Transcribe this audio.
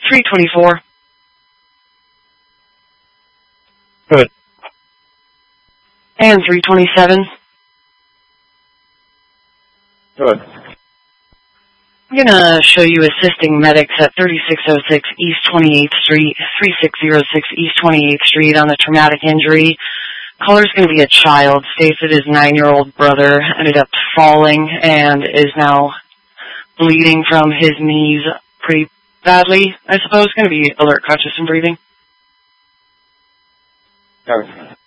324. Good. And 327. Good. I'm going to show you assisting medics at 3606 East 28th Street, 3606 East 28th Street on a traumatic injury. Caller's going to be a child. States that his 9-year-old brother ended up falling and is now bleeding from his knees pretty badly, I suppose. Going to be alert, conscious, and breathing. Got it.